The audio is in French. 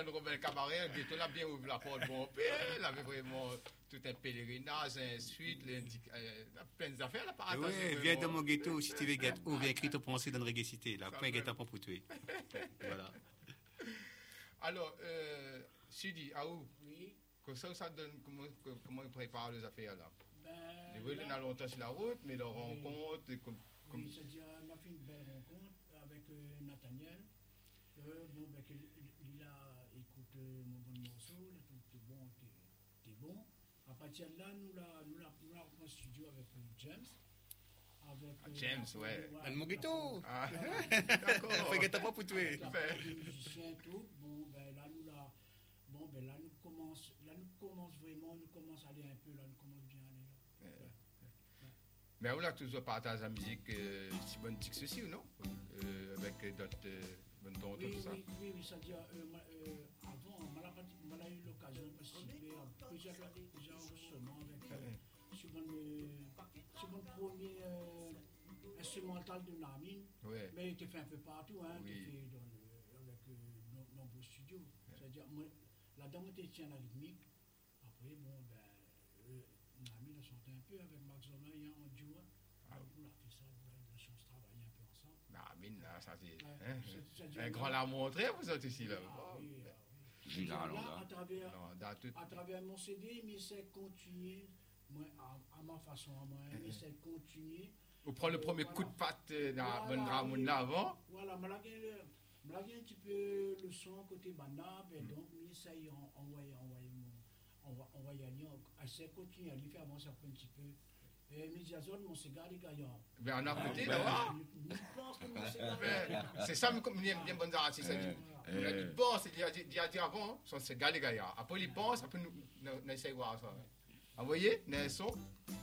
dans le Robert Cabaret, il a bien ouvert la porte, bon, il avait vraiment tout un pèlerinage, un suite, plein d'affaires, là, par Oui, viens dans mon ghetto, si tu veux, ou viens écrire ton pensée dans le reggae cité, là, point ghetto pour tuer. Voilà. Alors, Sidi, à où? Oui. Comme ça donne, comment ils préparent les affaires, là? Ben, Ils veulent longtemps sur la route, mais leur Oui. rencontre, Oui, c'est-à-dire, on a fait une belle rencontre avec Nathaniel. Bon, ben, il a écouté mon bon morceau, il a trouvé que t'es bon. À partir de là, nous l'avons en studio avec James. Avec, James, ouais. Un mojito. Ah, d'accord. Point ghetto pas pour tuer. Avec les musiciens et tout. Bon, ben là, nous commence vraiment, nous commence à aller un peu, là, nous commence bien à aller là. Ouais. Mais on a toujours partagé la musique Simone Dix aussi, ou non? Avec d'autres bonnes tontes, Oui, tout ça. oui, c'est-à-dire, avant, on a eu l'occasion de participer à plusieurs enregistrements avec sur mon premier instrumental de Namine, Ouais. mais il était fait un peu partout, hein, Oui. qui était avec nombreux studios. C'est-à-dire, la dame était tient la rythmique. Après, bon, ben, Namine a chanté un peu avec Max Zomer en duo. Ah. Donc, on a fait ça, on a chance de travailler un peu ensemble. Ah, mine, là, ça c'est. Ouais, c'est Un grand l'a montré, vous autres ici, là. Ah, oui, ah, oui. Gilles Là, Arlanda. Non, dans tout. à travers mon CD, mais c'est continuer, moi, à ma façon, à moi, mais c'est continuer. Vous prenez le premier Voilà. coup de patte dans Voilà, Bonne Ramon oui. là avant. Voilà, je un petit peu le son côté banda, et donc, mais ça y est, on va y aller, assez continuer à lui faire avancer un petit peu. Et mes Jason, mon cigare, les gars, Ben, on a côté, là, c'est ça, comme bien bonne artiste. On a dit, bon, c'est dit avant, c'est gars les gars. Après, ils pensent, après, nous essayons de voir ça. Vous voyez, Nelson?